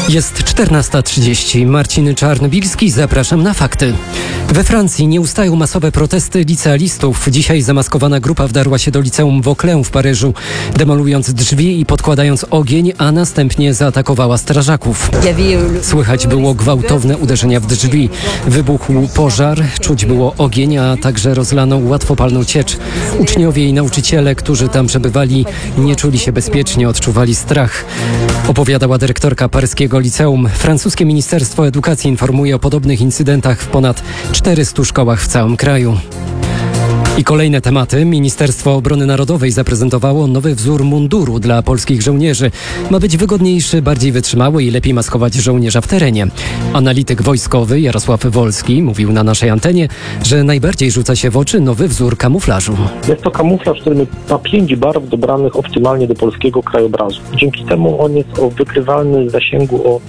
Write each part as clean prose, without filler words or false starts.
Jest 14:30. Marcin Czarnobilski, zapraszam na fakty. We Francji nie ustają masowe protesty licealistów. Dzisiaj zamaskowana grupa wdarła się do liceum Vauclin w Paryżu, demolując drzwi i podkładając ogień, a następnie zaatakowała strażaków. Słychać było gwałtowne uderzenia w drzwi. Wybuchł pożar, czuć było ogień, a także rozlano łatwopalną ciecz. Uczniowie i nauczyciele, którzy tam przebywali, nie czuli się bezpiecznie, odczuwali strach. Opowiadała dyrektorka paryskiego liceum. Francuskie Ministerstwo Edukacji informuje o podobnych incydentach w ponad 400 szkołach w całym kraju. I kolejne tematy. Ministerstwo Obrony Narodowej zaprezentowało nowy wzór munduru dla polskich żołnierzy. Ma być wygodniejszy, bardziej wytrzymały i lepiej maskować żołnierza w terenie. Analityk wojskowy Jarosław Wolski mówił na naszej antenie, że najbardziej rzuca się w oczy nowy wzór kamuflażu. Jest to kamuflaż, który ma 5 barw dobranych optymalnie do polskiego krajobrazu. Dzięki temu on jest o wykrywalny zasięgu o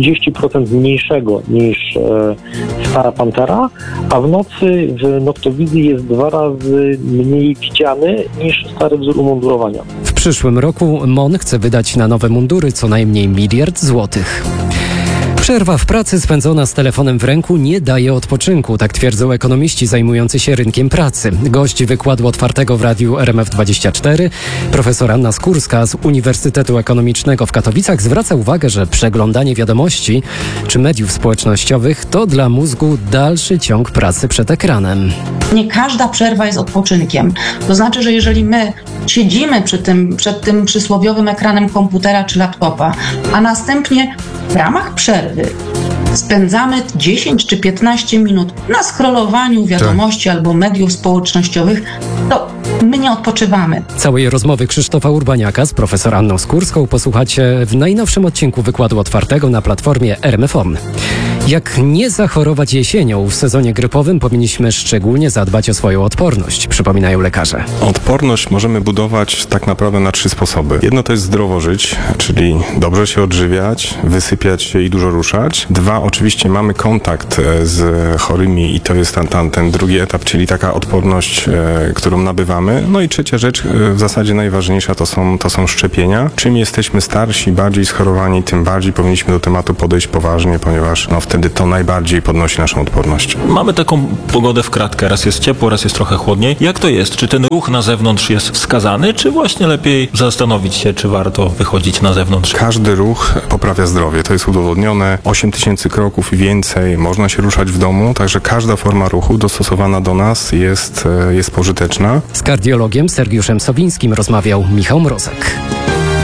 30% mniejszego niż stara Pantera, a w nocy w noktowizji jest 2 razy mniej widziany niż stary wzór umundurowania. W przyszłym roku MON chce wydać na nowe mundury co najmniej 1 miliard złotych. Przerwa w pracy spędzona z telefonem w ręku nie daje odpoczynku, tak twierdzą ekonomiści zajmujący się rynkiem pracy. Gość wykładu otwartego w radiu RMF24, profesor Anna Skórska z Uniwersytetu Ekonomicznego w Katowicach zwraca uwagę, że przeglądanie wiadomości czy mediów społecznościowych to dla mózgu dalszy ciąg pracy przed ekranem. Nie każda przerwa jest odpoczynkiem. To znaczy, że jeżeli my siedzimy przed tym przysłowiowym ekranem komputera czy laptopa, a następnie w ramach przerwy spędzamy 10 czy 15 minut na scrollowaniu wiadomości albo mediów społecznościowych, to my nie odpoczywamy. Całej rozmowy Krzysztofa Urbaniaka z profesor Anną Skórską posłuchacie w najnowszym odcinku wykładu otwartego na platformie RMFON. Jak nie zachorować jesienią w sezonie grypowym, powinniśmy szczególnie zadbać o swoją odporność, przypominają lekarze. Odporność możemy budować tak naprawdę na 3 sposoby. Jedno to jest zdrowo żyć, czyli dobrze się odżywiać, wysypiać się i dużo ruszać. 2, oczywiście mamy kontakt z chorymi i to jest ten drugi etap, czyli taka odporność, którą nabywamy. No i trzecia rzecz, w zasadzie najważniejsza, to są szczepienia. Czym jesteśmy starsi, bardziej schorowani, tym bardziej powinniśmy do tematu podejść poważnie, ponieważ wtedy to najbardziej podnosi naszą odporność. Mamy taką pogodę w kratkę. Raz jest ciepło, raz jest trochę chłodniej. Jak to jest? Czy ten ruch na zewnątrz jest wskazany, czy właśnie lepiej zastanowić się, czy warto wychodzić na zewnątrz? Każdy ruch poprawia zdrowie. To jest udowodnione. 8000 kroków i więcej można się ruszać w domu, także każda forma ruchu dostosowana do nas jest pożyteczna. Z kardiologiem Sergiuszem Sowińskim rozmawiał Michał Mrozek.